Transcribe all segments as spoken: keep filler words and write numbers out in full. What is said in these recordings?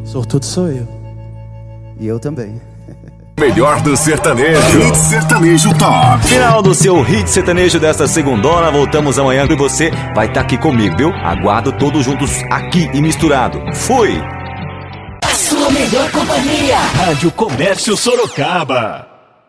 Sortudo sou eu. E eu também. Melhor do sertanejo. Hit Sertanejo Top. Final do seu Hit Sertanejo desta segundona. Voltamos amanhã e você vai estar aqui comigo, viu? Aguardo todos juntos aqui e misturado. Fui! A sua melhor companhia. Rádio Comércio Sorocaba.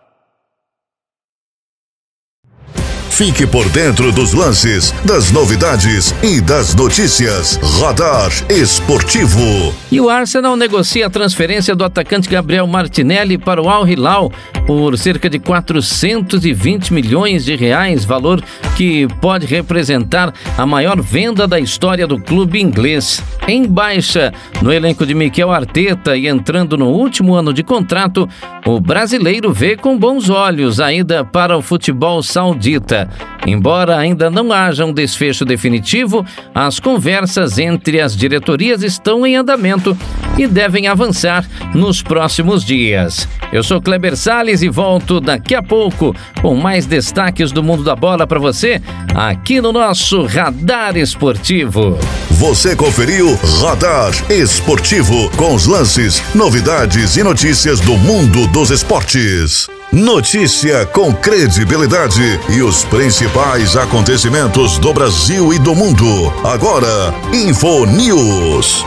Fique por dentro dos lances, das novidades e das notícias. Radar Esportivo. E o Arsenal negocia a transferência do atacante Gabriel Martinelli para o Al Hilal por cerca de quatrocentos e vinte milhões de reais, valor que pode representar a maior venda da história do clube inglês. Em baixa no elenco de Mikel Arteta e entrando no último ano de contrato, o brasileiro vê com bons olhos a ida para o futebol saudita. Embora ainda não haja um desfecho definitivo, as conversas entre as diretorias estão em andamento e devem avançar nos próximos dias. Eu sou Kleber Salles e volto daqui a pouco com mais destaques do mundo da bola para você, aqui no nosso Radar Esportivo. Você conferiu Radar Esportivo, com os lances, novidades e notícias do mundo dos esportes. Notícia com credibilidade e os principais acontecimentos do Brasil e do mundo. Agora, Info News.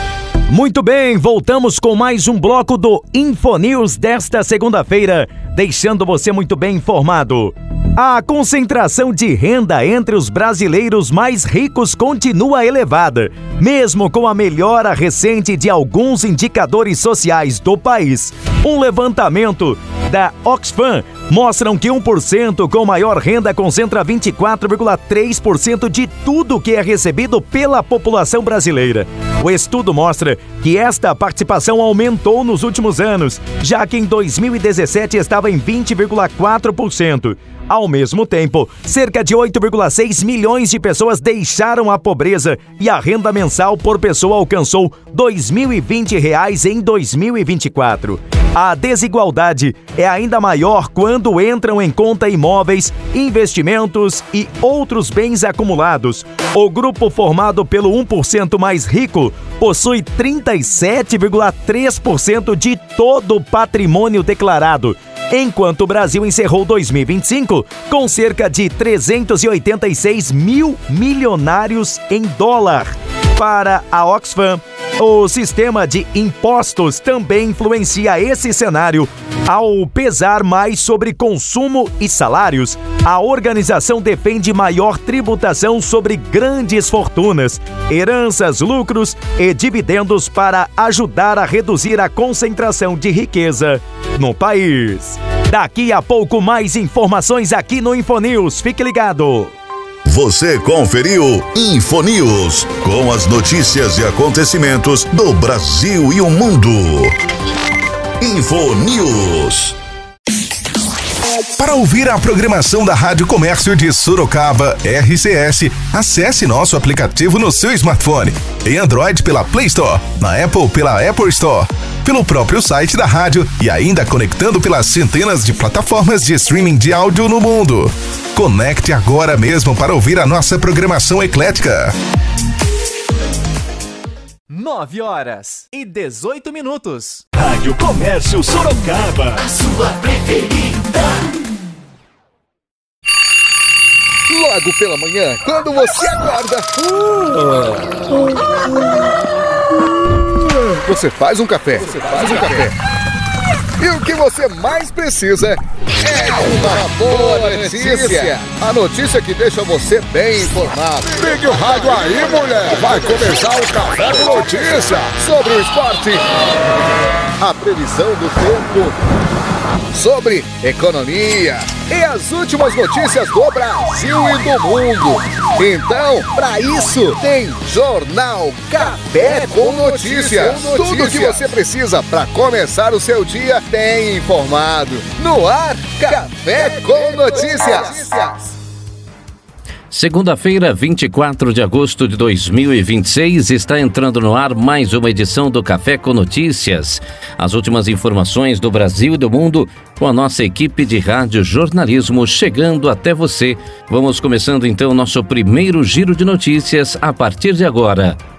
Muito bem, voltamos com mais um bloco do Info News desta segunda-feira, deixando você muito bem informado. A concentração de renda entre os brasileiros mais ricos continua elevada, mesmo com a melhora recente de alguns indicadores sociais do país. Um levantamento da Oxfam mostra que um por cento com maior renda concentra vinte e quatro vírgula três por cento de tudo que é recebido pela população brasileira. O estudo mostra que esta participação aumentou nos últimos anos, já que em dois mil e dezessete estava em vinte vírgula quatro por cento. Ao mesmo tempo, cerca de oito vírgula seis milhões de pessoas deixaram a pobreza e a renda mensal por pessoa alcançou dois mil e vinte reais em dois mil e vinte e quatro. A desigualdade é ainda maior quando entram em conta imóveis, investimentos e outros bens acumulados. O grupo formado pelo um por cento mais rico possui trinta e sete vírgula três por cento de todo o patrimônio declarado, enquanto o Brasil encerrou dois mil e vinte e cinco com cerca de trezentos e oitenta e seis mil milionários em dólar. Para a Oxfam, o sistema de impostos também influencia esse cenário. Ao pesar mais sobre consumo e salários, a organização defende maior tributação sobre grandes fortunas, heranças, lucros e dividendos para ajudar a reduzir a concentração de riqueza no país. Daqui a pouco mais informações aqui no Infonews. Fique ligado. Você conferiu Info News, com as notícias e acontecimentos do Brasil e o mundo. Info News. Para ouvir a programação da Rádio Comércio de Sorocaba, R C S, acesse nosso aplicativo no seu smartphone. Em Android pela Play Store, na Apple pela Apple Store, pelo próprio site da rádio e ainda conectando pelas centenas de plataformas de streaming de áudio no mundo. Conecte agora mesmo para ouvir a nossa programação eclética. nove horas e dezoito minutos. Rádio Comércio Sorocaba. A sua preferida. Logo pela manhã, quando você acorda, você faz um café. Você faz um café. E o que você mais precisa é uma boa notícia. A notícia que deixa você bem informado. Ligue o rádio aí, mulher. Vai começar o Café com Notícia sobre o esporte, a previsão do tempo, sobre economia e as últimas notícias do Brasil e do mundo. Então, para isso, tem Jornal Café com Notícias. Tudo o que você precisa para começar o seu dia bem informado. No ar, Café com Notícias. Segunda-feira, vinte e quatro de agosto de dois mil e vinte e seis, está entrando no ar mais uma edição do Café com Notícias. As últimas informações do Brasil e do mundo com a nossa equipe de rádio jornalismo chegando até você. Vamos começando então nosso primeiro giro de notícias a partir de agora.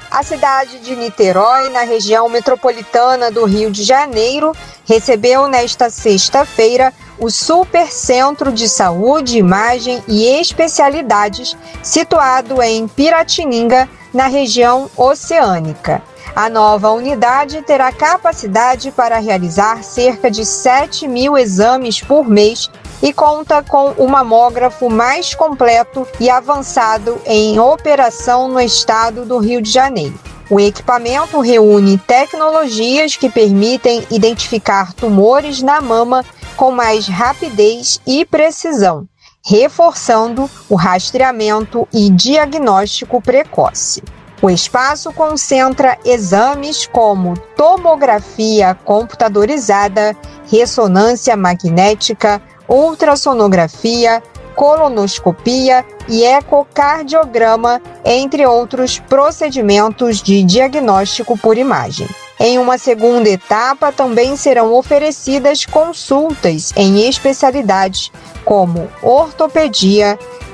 A cidade de Niterói, na região metropolitana do Rio de Janeiro, recebeu nesta sexta-feira o Supercentro de Saúde, Imagem e Especialidades, situado em Piratininga, na região oceânica. A nova unidade terá capacidade para realizar cerca de sete mil exames por mês e conta com o mamógrafo mais completo e avançado em operação no estado do Rio de Janeiro. O equipamento reúne tecnologias que permitem identificar tumores na mama com mais rapidez e precisão, reforçando o rastreamento e diagnóstico precoce. O espaço concentra exames como tomografia computadorizada, ressonância magnética, ultrassonografia, colonoscopia e ecocardiograma, entre outros procedimentos de diagnóstico por imagem. Em uma segunda etapa, também serão oferecidas consultas em especialidades como ortopedia,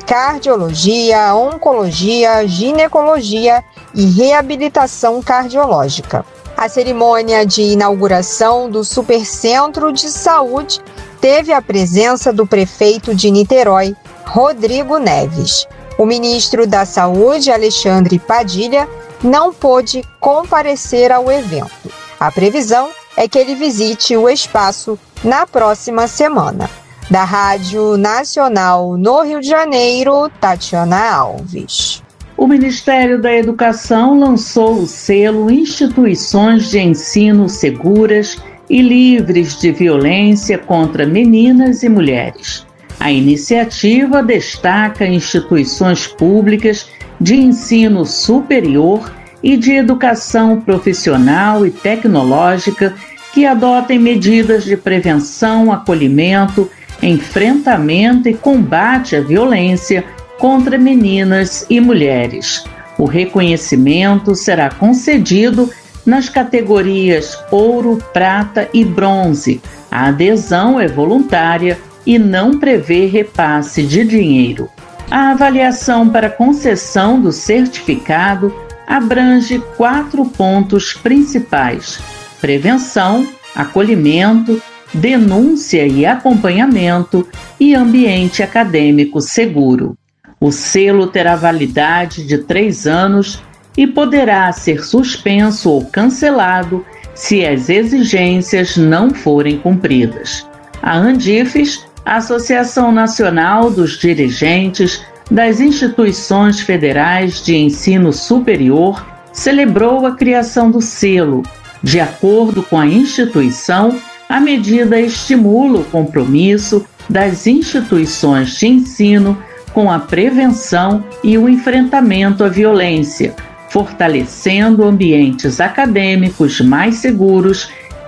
cardiologia, oncologia, ginecologia e reabilitação cardiológica. A cerimônia de inauguração do Supercentro de Saúde teve a presença do prefeito de Niterói, Rodrigo Neves. O ministro da Saúde, Alexandre Padilha, não pôde comparecer ao evento. A previsão é que ele visite o espaço na próxima semana. Da Rádio Nacional no Rio de Janeiro, Tatiana Alves. O Ministério da Educação lançou o selo Instituições de Ensino Seguras e Livres de Violência contra Meninas e Mulheres. A iniciativa destaca instituições públicas de ensino superior e de educação profissional e tecnológica que adotem medidas de prevenção, acolhimento, enfrentamento e combate à violência contra meninas e mulheres. O reconhecimento será concedido nas categorias ouro, prata e bronze. A adesão é voluntária e não prevê repasse de dinheiro. A avaliação para concessão do certificado abrange quatro pontos principais: prevenção, acolhimento, denúncia e acompanhamento e ambiente acadêmico seguro. O selo terá validade de três anos e poderá ser suspenso ou cancelado se as exigências não forem cumpridas. A Andifes, a Associação Nacional dos Dirigentes das Instituições Federais de Ensino Superior, celebrou a criação do selo. De acordo com a instituição, a medida estimula o compromisso das instituições de ensino com a prevenção e o enfrentamento à violência, fortalecendo ambientes acadêmicos mais seguros,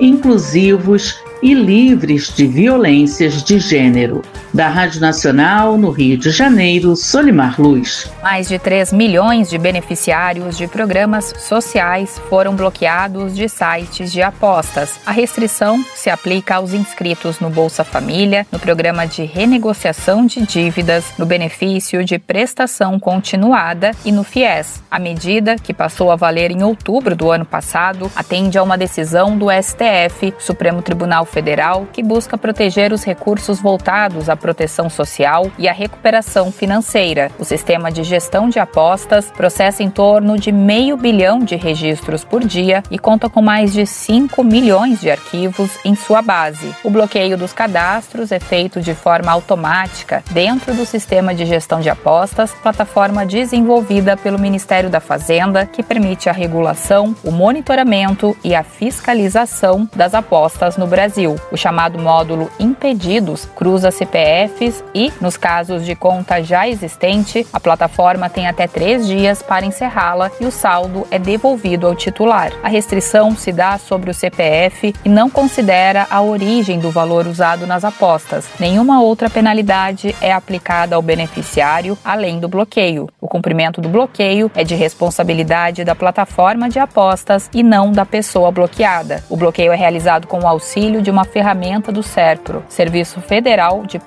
inclusivos e livres de violências de gênero. Da Rádio Nacional, no Rio de Janeiro, Solimar Luz. Mais de três milhões de beneficiários de programas sociais foram bloqueados de sites de apostas. A restrição se aplica aos inscritos no Bolsa Família, no Programa de Renegociação de Dívidas, no Benefício de Prestação Continuada e no FIES. A medida, que passou a valer em outubro do ano passado, atende a uma decisão do S T F, Supremo Tribunal Federal, que busca proteger os recursos voltados à proteção social e à recuperação financeira. O sistema de gestão de apostas processa em torno de meio bilhão de registros por dia e conta com mais de cinco milhões de arquivos em sua base. O bloqueio dos cadastros é feito de forma automática dentro do sistema de gestão de apostas, plataforma desenvolvida pelo Ministério da Fazenda, que permite a regulação, o monitoramento e a fiscalização das apostas no Brasil. O chamado módulo Impedidos cruza C P Fs e, nos casos de conta já existente, a plataforma tem até três dias para encerrá-la e o saldo é devolvido ao titular. A restrição se dá sobre o C P F e não considera a origem do valor usado nas apostas. Nenhuma outra penalidade é aplicada ao beneficiário, além do bloqueio. O cumprimento do bloqueio é de responsabilidade da plataforma de apostas e não da pessoa bloqueada. O bloqueio é realizado com o auxílio de uma ferramenta do SERPRO, Serviço Federal de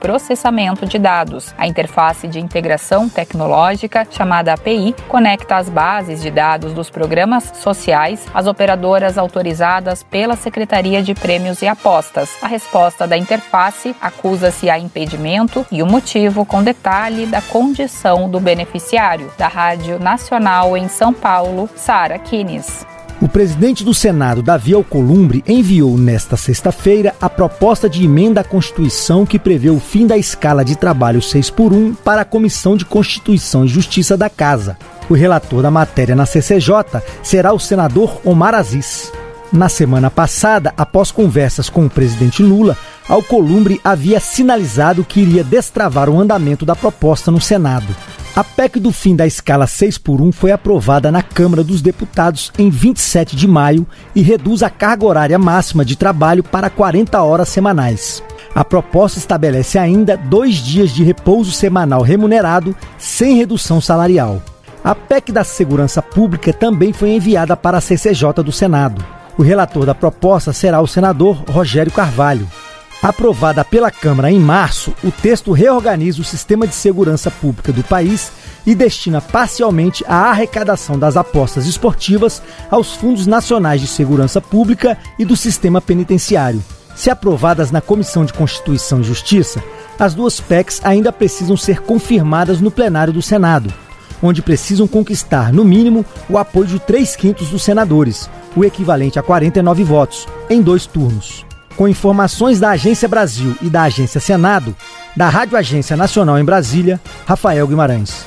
processamento de dados. A interface de integração tecnológica, chamada A P I, conecta as bases de dados dos programas sociais às operadoras autorizadas pela Secretaria de Prêmios e Apostas. A resposta da interface acusa-se a impedimento e o motivo com detalhe da condição do beneficiário. Da Rádio Nacional em São Paulo, Sara Kines. O presidente do Senado, Davi Alcolumbre, enviou nesta sexta-feira a proposta de emenda à Constituição que prevê o fim da escala de trabalho seis por um para a Comissão de Constituição e Justiça da Casa. O relator da matéria na C C J será o senador Omar Aziz. Na semana passada, após conversas com o presidente Lula, Alcolumbre havia sinalizado que iria destravar o andamento da proposta no Senado. A P E C do fim da escala seis por um foi aprovada na Câmara dos Deputados em vinte e sete de maio e reduz a carga horária máxima de trabalho para quarenta horas semanais. A proposta estabelece ainda dois dias de repouso semanal remunerado sem redução salarial. A P E C da Segurança Pública também foi enviada para a C C J do Senado. O relator da proposta será o senador Rogério Carvalho. Aprovada pela Câmara em março, o texto reorganiza o sistema de segurança pública do país e destina parcialmente a arrecadação das apostas esportivas aos Fundos Nacionais de Segurança Pública e do Sistema Penitenciário. Se aprovadas na Comissão de Constituição e Justiça, as duas P E Cs ainda precisam ser confirmadas no plenário do Senado, onde precisam conquistar, no mínimo, o apoio de três quintos dos senadores, o equivalente a quarenta e nove votos, em dois turnos. Com informações da Agência Brasil e da Agência Senado, da Rádio Agência Nacional em Brasília, Rafael Guimarães.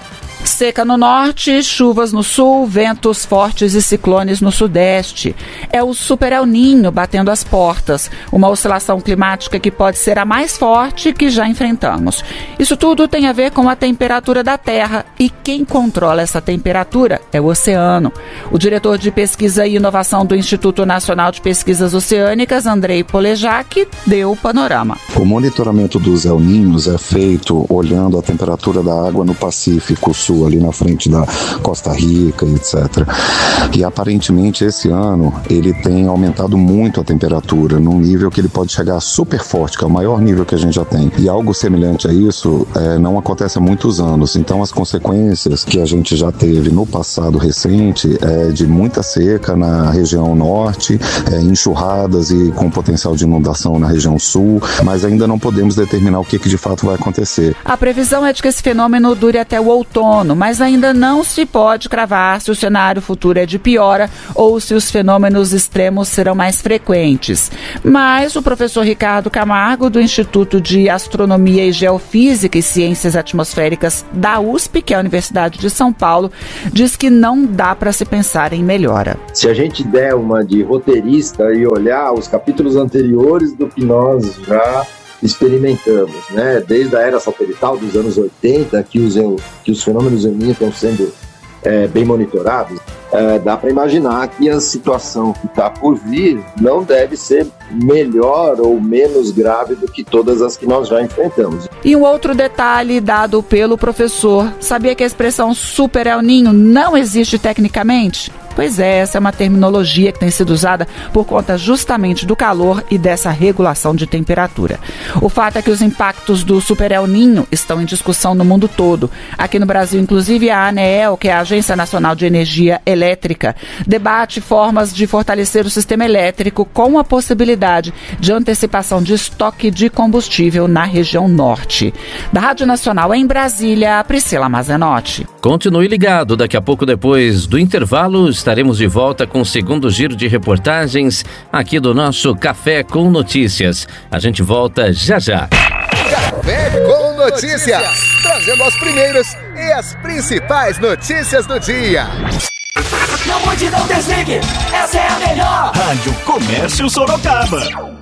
Seca no norte, chuvas no sul, ventos fortes e ciclones no sudeste. É o Super El Niño batendo as portas, uma oscilação climática que pode ser a mais forte que já enfrentamos. Isso tudo tem a ver com a temperatura da Terra e quem controla essa temperatura é o oceano. O diretor de Pesquisa e Inovação do Instituto Nacional de Pesquisas Oceânicas, Andrei Polejac, deu o panorama. O monitoramento dos El Niños é feito olhando a temperatura da água no Pacífico Sul, ali na frente da Costa Rica, etcétera. E aparentemente esse ano ele tem aumentado muito a temperatura, num nível que ele pode chegar super forte, que é o maior nível que a gente já tem. E algo semelhante a isso é, não acontece há muitos anos. Então as consequências que a gente já teve no passado recente é de muita seca na região norte, é, enxurradas e com potencial de inundação na região sul, mas ainda não podemos determinar o que, que de fato vai acontecer. A previsão é de que esse fenômeno dure até o outono, mas ainda não se pode cravar se o cenário futuro é de piora ou se os fenômenos extremos serão mais frequentes. Mas o professor Ricardo Camargo, do Instituto de Astronomia e Geofísica e Ciências Atmosféricas da U S P, que é a Universidade de São Paulo, diz que não dá para se pensar em melhora. Se a gente der uma de roteirista e olhar os capítulos anteriores do que nós já experimentamos, né? Desde a era satelital dos anos oitenta, que os, que os fenômenos El Niño estão sendo é, bem monitorados, é, dá para imaginar que a situação que está por vir não deve ser melhor ou menos grave do que todas as que nós já enfrentamos. E um outro detalhe dado pelo professor: sabia que a expressão Super El Niño não existe tecnicamente? Pois é, essa é uma terminologia que tem sido usada por conta justamente do calor e dessa regulação de temperatura. O fato é que os impactos do Super El Niño estão em discussão no mundo todo. Aqui no Brasil, inclusive, a ANEEL, que é a Agência Nacional de Energia Elétrica, debate formas de fortalecer o sistema elétrico com a possibilidade de antecipação de estoque de combustível na região norte. Da Rádio Nacional em Brasília, Priscila Mazenotti. Continue ligado, daqui a pouco, depois do intervalo, estaremos de volta com o segundo giro de reportagens aqui do nosso Café com Notícias. A gente volta já já. Café com Notícias, trazendo as primeiras e as principais notícias do dia. Não mude, não desligue, essa é a melhor. Rádio Comércio Sorocaba.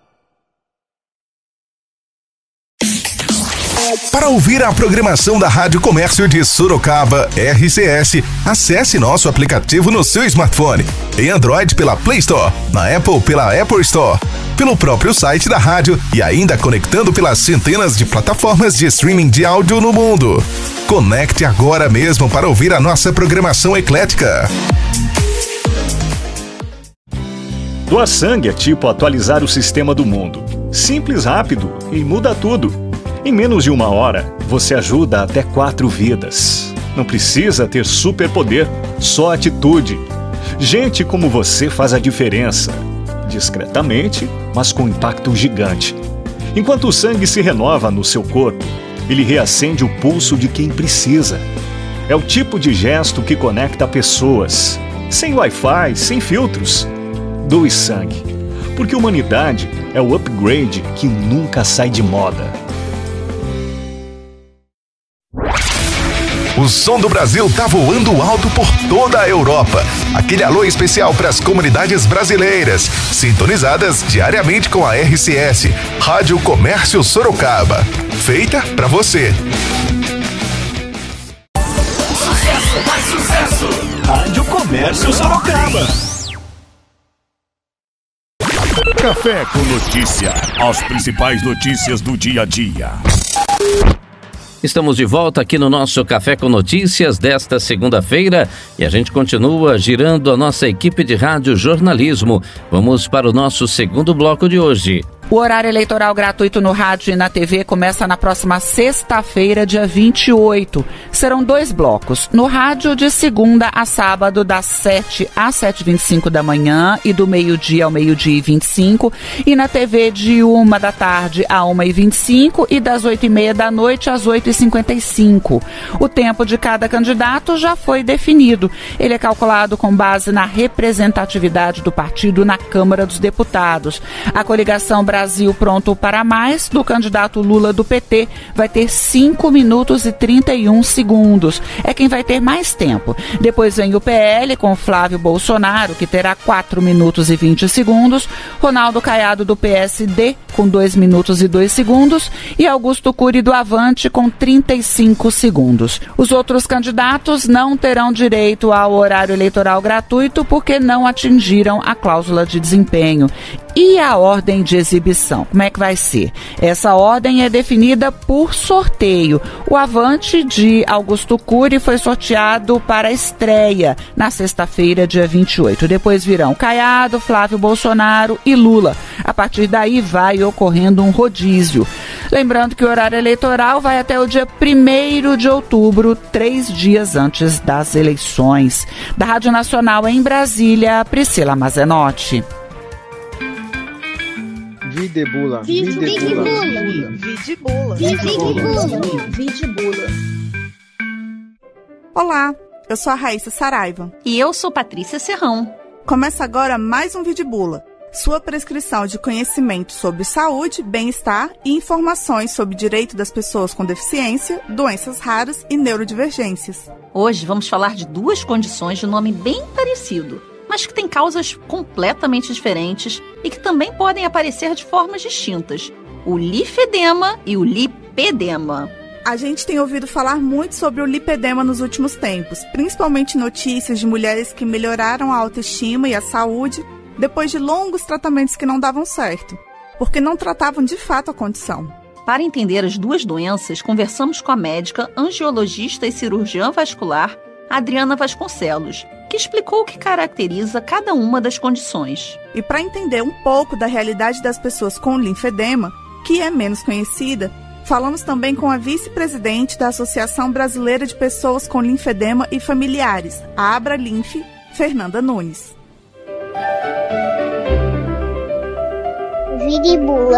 Para ouvir a programação da Rádio Comércio de Sorocaba, R C S, acesse nosso aplicativo no seu smartphone. Em Android pela Play Store, na Apple pela Apple Store, pelo próprio site da rádio e ainda conectando pelas centenas de plataformas de streaming de áudio no mundo. Conecte agora mesmo para ouvir a nossa programação eclética. Doar sangue é tipo atualizar o sistema do mundo. Simples, rápido e muda tudo. Em menos de uma hora, você ajuda até quatro vidas. Não precisa ter superpoder, só atitude. Gente como você faz a diferença. Discretamente, mas com impacto gigante. Enquanto o sangue se renova no seu corpo, ele reacende o pulso de quem precisa. É o tipo de gesto que conecta pessoas. Sem Wi-Fi, sem filtros. Doe sangue. Porque humanidade é o upgrade que nunca sai de moda. O som do Brasil tá voando alto por toda a Europa. Aquele alô especial para as comunidades brasileiras, sintonizadas diariamente com a R C S, Rádio Comércio Sorocaba. Feita para você. Sucesso, mais sucesso! Rádio Comércio Sorocaba. Café com notícia. As principais notícias do dia a dia. Estamos de volta aqui no nosso Café com Notícias desta segunda-feira e a gente continua girando a nossa equipe de rádio jornalismo. Vamos para o nosso segundo bloco de hoje. O horário eleitoral gratuito no rádio e na T V começa na próxima sexta-feira, dia vinte e oito. Serão dois blocos. No rádio, de segunda a sábado, das sete às sete e vinte e cinco da manhã e do meio-dia ao meio-dia e vinte e cinco. E na T V, de uma da tarde a uma e vinte e cinco e das oito e meia da noite às oito e cinquenta e cinco. O tempo de cada candidato já foi definido. Ele é calculado com base na representatividade do partido na Câmara dos Deputados. A coligação Brasil Pronto para Mais, do candidato Lula do P T, vai ter cinco minutos e trinta e um segundos. É quem vai ter mais tempo. Depois vem o P L com Flávio Bolsonaro, que terá quatro minutos e vinte segundos. Ronaldo Caiado do P S D com dois minutos e dois segundos. E Augusto Cury do Avante com trinta e cinco segundos. Os outros candidatos não terão direito ao horário eleitoral gratuito porque não atingiram a cláusula de desempenho. E a ordem de exibição, como é que vai ser? Essa ordem é definida por sorteio. O Avante de Augusto Cury foi sorteado para a estreia na sexta-feira, dia vinte e oito. Depois virão Caiado, Flávio Bolsonaro e Lula. A partir daí vai ocorrendo um rodízio. Lembrando que o horário eleitoral vai até o dia primeiro de outubro, três dias antes das eleições. Da Rádio Nacional em Brasília, Priscila Mazenotti. Videbula. Videbula. Videbula. Videbula. Videbula. Olá, eu sou a Raíssa Saraiva. E eu sou Patrícia Serrão. Começa agora mais um Videbula, sua prescrição de conhecimento sobre saúde, bem-estar e informações sobre direito das pessoas com deficiência, doenças raras e neurodivergências. Hoje vamos falar de duas condições de nome bem parecido, mas que têm causas completamente diferentes e que também podem aparecer de formas distintas: o linfedema e o lipedema. A gente tem ouvido falar muito sobre o lipedema nos últimos tempos, principalmente notícias de mulheres que melhoraram a autoestima e a saúde depois de longos tratamentos que não davam certo, porque não tratavam de fato a condição. Para entender as duas doenças, conversamos com a médica, angiologista e cirurgiã vascular Adriana Vasconcelos, que explicou o que caracteriza cada uma das condições. E para entender um pouco da realidade das pessoas com linfedema, que é menos conhecida, falamos também com a vice-presidente da Associação Brasileira de Pessoas com Linfedema e Familiares, a Abralinf, Fernanda Nunes. Videbula.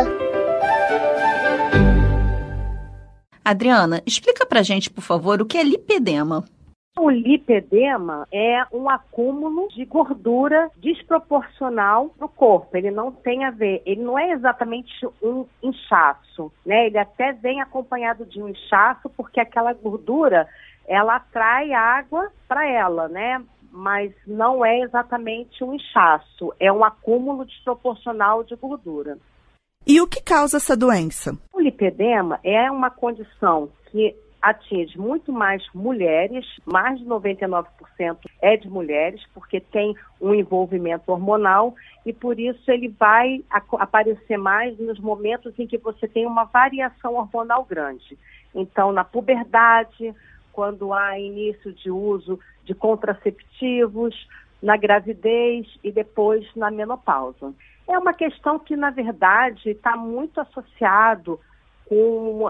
Adriana, explica pra gente, por favor, o que é lipedema. O lipedema é um acúmulo de gordura desproporcional no corpo. Ele não tem a ver, ele não é exatamente um inchaço, né? Ele até vem acompanhado de um inchaço, porque aquela gordura, ela atrai água para ela, né? Mas não é exatamente um inchaço, é um acúmulo desproporcional de gordura. E o que causa essa doença? O lipedema é uma condição que atinge muito mais mulheres, mais de noventa e nove por cento é de mulheres, porque tem um envolvimento hormonal e por isso ele vai aparecer mais nos momentos em que você tem uma variação hormonal grande. Então, na puberdade, quando há início de uso de contraceptivos, na gravidez e depois na menopausa. É uma questão que, na verdade, está muito associado com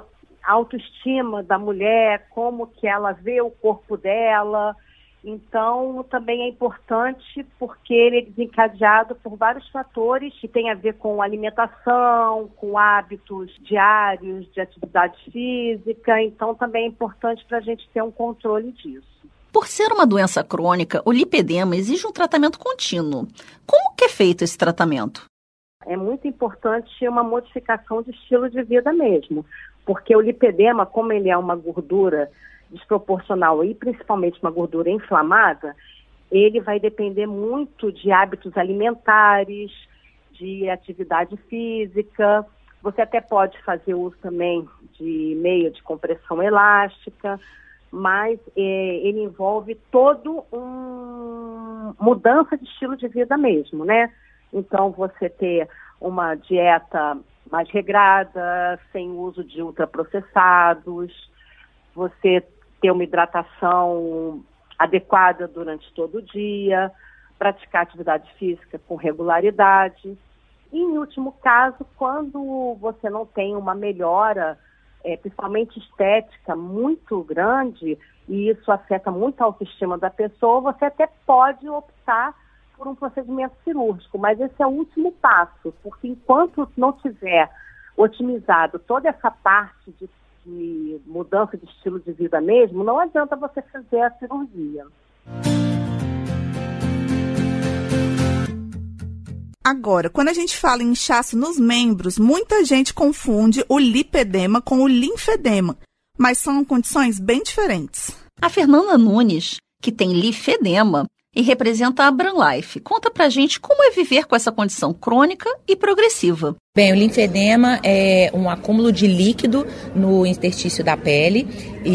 a autoestima da mulher, como que ela vê o corpo dela. Então, também é importante porque ele é desencadeado por vários fatores que têm a ver com alimentação, com hábitos diários de atividade física. Então, também é importante para a gente ter um controle disso. Por ser uma doença crônica, o lipedema exige um tratamento contínuo. Como que é feito esse tratamento? É muito importante uma modificação de estilo de vida mesmo, porque o lipedema, como ele é uma gordura desproporcional e principalmente uma gordura inflamada, ele vai depender muito de hábitos alimentares, de atividade física. Você até pode fazer uso também de meia de compressão elástica, mas é, ele envolve todo um mudança de estilo de vida mesmo, né? Então, você ter uma dieta mais regrada, sem uso de ultraprocessados, você ter uma hidratação adequada durante todo o dia, praticar atividade física com regularidade. E, em último caso, quando você não tem uma melhora, é, principalmente estética, muito grande, e isso afeta muito a autoestima da pessoa, você até pode optar por um procedimento cirúrgico, mas esse é o último passo, porque enquanto não tiver otimizado toda essa parte de, de mudança de estilo de vida mesmo, não adianta você fazer a cirurgia. Agora, quando a gente fala em inchaço nos membros, muita gente confunde o lipedema com o linfedema, mas são condições bem diferentes. A Fernanda Nunes, que tem linfedema e representa a Abranlife, conta pra gente como é viver com essa condição crônica e progressiva. Bem, o linfedema é um acúmulo de líquido no interstício da pele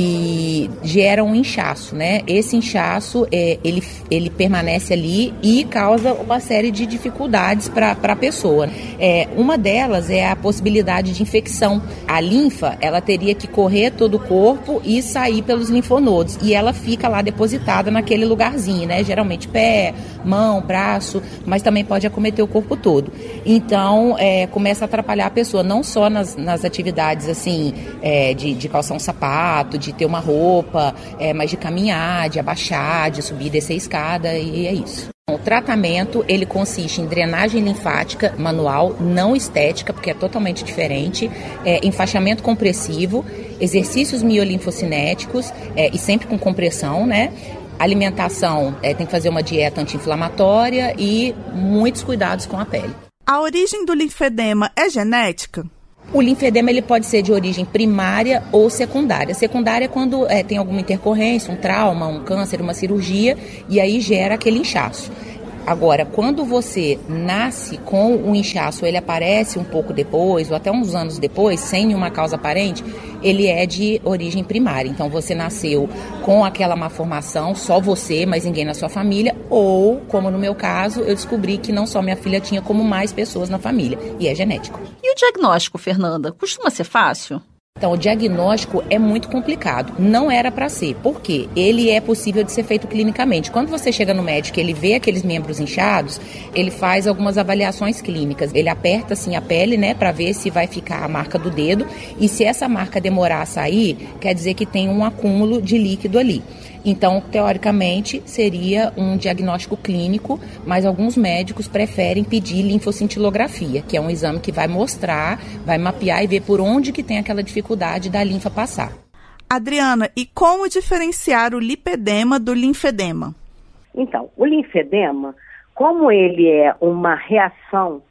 e gera um inchaço, né? Esse inchaço, é, ele, ele permanece ali e causa uma série de dificuldades para a pessoa. É, uma delas é a possibilidade de infecção. A linfa, ela teria que correr todo o corpo e sair pelos linfonodos, e ela fica lá depositada naquele lugarzinho, né? Geralmente pé, mão, braço, mas também pode acometer o corpo todo. Então, é, começa a atrapalhar a pessoa, não só nas, nas atividades assim, é, de, de calçar um sapato, de ter uma roupa, é, mas de caminhar, de abaixar, de subir e descer a escada, e é isso. O tratamento, ele consiste em drenagem linfática manual, não estética, porque é totalmente diferente, é, enfaixamento compressivo, exercícios miolinfocinéticos, é, e sempre com compressão, né? Alimentação, é, tem que fazer uma dieta anti-inflamatória e muitos cuidados com a pele. A origem do linfedema é genética? O linfedema ele pode ser de origem primária ou secundária. Secundária é quando é, tem alguma intercorrência, um trauma, um câncer, uma cirurgia, e aí gera aquele inchaço. Agora, quando você nasce com o inchaço, ele aparece um pouco depois, ou até uns anos depois, sem nenhuma causa aparente, ele é de origem primária. Então, você nasceu com aquela malformação, só você, mas ninguém na sua família, ou, como no meu caso, eu descobri que não só minha filha tinha, como mais pessoas na família, e é genético. E o diagnóstico, Fernanda, costuma ser fácil? Então, o diagnóstico é muito complicado. Não era para ser. Por quê? Ele é possível de ser feito clinicamente. Quando você chega no médico e ele vê aqueles membros inchados, ele faz algumas avaliações clínicas. Ele aperta assim a pele, né, para ver se vai ficar a marca do dedo. E se essa marca demorar a sair, quer dizer que tem um acúmulo de líquido ali. Então, teoricamente, seria um diagnóstico clínico, mas alguns médicos preferem pedir linfocintilografia, que é um exame que vai mostrar, vai mapear e ver por onde que tem aquela dificuldade da linfa passar. Adriana, e como diferenciar o lipedema do linfedema? Então, o linfedema, como ele é uma reação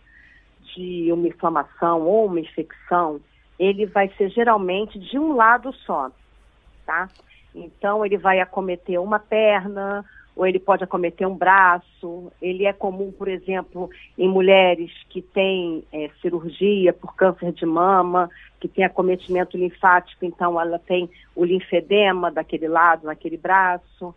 de uma inflamação ou uma infecção, ele vai ser geralmente de um lado só, tá? Então, ele vai acometer uma perna, ou ele pode acometer um braço. Ele é comum, por exemplo, em mulheres que têm é, cirurgia por câncer de mama, que tem acometimento linfático, então ela tem o linfedema daquele lado, naquele braço.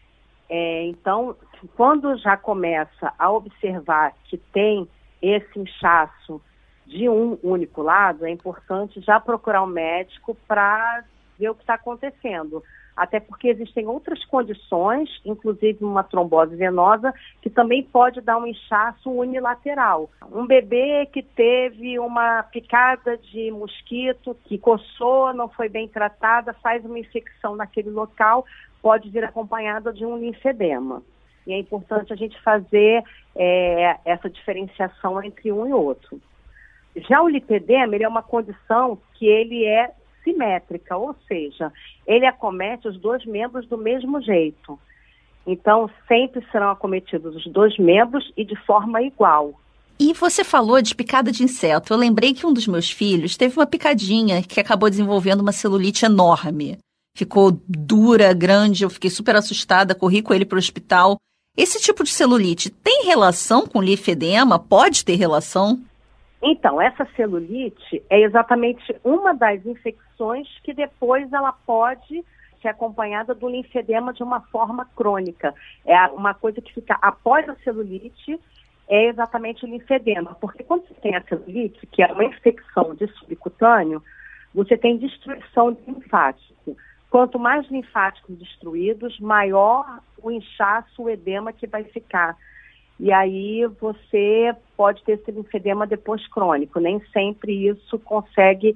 É, então, quando já começa a observar que tem esse inchaço de um único lado, é importante já procurar um médico para ver o que está acontecendo. até porque existem outras condições, inclusive uma trombose venosa, que também pode dar um inchaço unilateral. Um bebê que teve uma picada de mosquito, que coçou, não foi bem tratada, faz uma infecção naquele local, pode vir acompanhada de um linfedema. E é importante a gente fazer é, essa diferenciação entre um e outro. Já o lipedema, ele é uma condição que ele é simétrica, ou seja, ele acomete os dois membros do mesmo jeito. Então, sempre serão acometidos os dois membros e de forma igual. E você falou de picada de inseto. Eu lembrei que um dos meus filhos teve uma picadinha que acabou desenvolvendo uma celulite enorme. Ficou dura, grande, eu fiquei super assustada, corri com ele para o hospital. Esse tipo de celulite tem relação com linfedema? Pode ter relação? Então, essa celulite é exatamente uma das infecções que depois ela pode ser acompanhada do linfedema de uma forma crônica. É uma coisa que fica após a celulite, é exatamente o linfedema. Porque quando você tem a celulite, que é uma infecção de subcutâneo, você tem destruição de linfático. Quanto mais linfáticos destruídos, maior o inchaço, o edema que vai ficar. E aí você pode ter esse linfedema depois crônico. Nem sempre isso consegue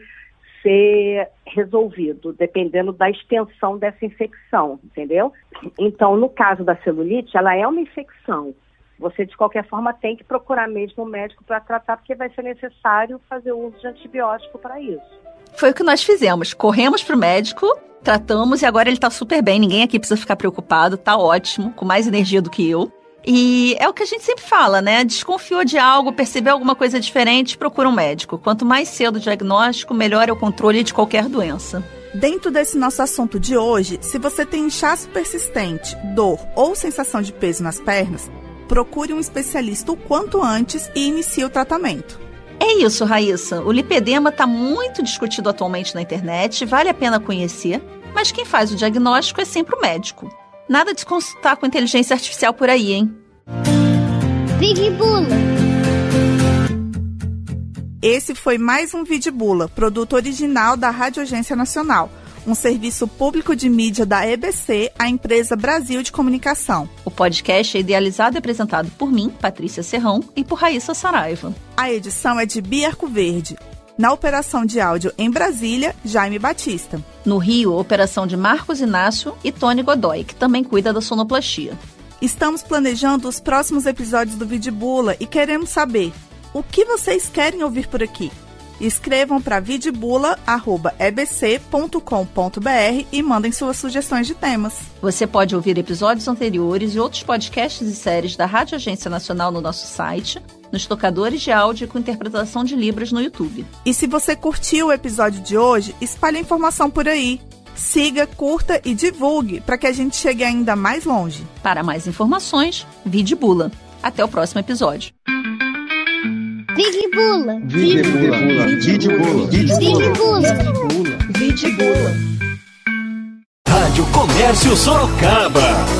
ser resolvido, dependendo da extensão dessa infecção, entendeu? Então, no caso da celulite, ela é uma infecção. Você, de qualquer forma, tem que procurar mesmo o médico para tratar, porque vai ser necessário fazer uso de antibiótico para isso. Foi o que nós fizemos. Corremos para o médico, tratamos e agora ele está super bem. Ninguém aqui precisa ficar preocupado, está ótimo, com mais energia do que eu. E é o que a gente sempre fala, né? Desconfiou de algo, percebeu alguma coisa diferente, procura um médico. Quanto mais cedo o diagnóstico, melhor é o controle de qualquer doença. Dentro desse nosso assunto de hoje, se você tem inchaço persistente, dor ou sensação de peso nas pernas, procure um especialista o quanto antes e inicie o tratamento. É isso, Raíssa. O lipedema está muito discutido atualmente na internet, vale a pena conhecer, mas quem faz o diagnóstico é sempre o médico. Nada de consultar com inteligência artificial por aí, hein? Vidibula. Esse foi mais um Vidibula, produto original da Rádio Agência Nacional, um serviço público de mídia da E B C, a empresa Brasil de Comunicação. O podcast é idealizado e apresentado por mim, Patrícia Serrão, e por Raíssa Saraiva. A edição é de Bia Arcoverde. Na operação de áudio em Brasília, Jaime Batista. No Rio, operação de Marcos Inácio e Tony Godoy, que também cuida da sonoplastia. Estamos planejando os próximos episódios do Vidibula e queremos saber o que vocês querem ouvir por aqui. Escrevam para vidibula arroba e b c ponto com ponto b r e mandem suas sugestões de temas. Você pode ouvir episódios anteriores e outros podcasts e séries da Rádio Agência Nacional no nosso site, nos tocadores de áudio com interpretação de Libras no YouTube. E se você curtiu o episódio de hoje, espalhe a informação por aí. Siga, curta e divulgue para que a gente chegue ainda mais longe. Para mais informações, Vidibula. Até o próximo episódio. Vidibula. Vidibula. Vidibula. Vidibula. Vidibula. Rádio Comércio Sorocaba.